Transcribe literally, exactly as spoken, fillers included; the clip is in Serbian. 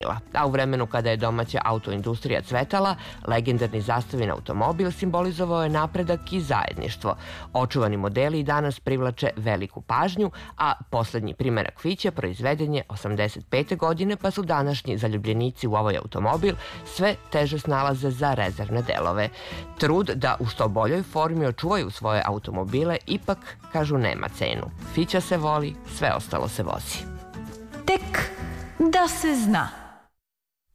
A u vremenu kada je domaća autoindustrija cvetala, legendarni zastavin automobil simbolizovao je napredak i zajedništvo. Očuvani modeli i danas privlače veliku pažnju, a poslednji primerak Fića proizveden je osamdeset pete godine, pa su današnji zaljubljenici u ovaj automobil sve teže snalaze za rezervne delove. Trud da u što boljoj formi očuvaju svoje automobile ipak, kažu, nema cenu. Fića se voli, sve ostalo se vozi. Tek da se zna.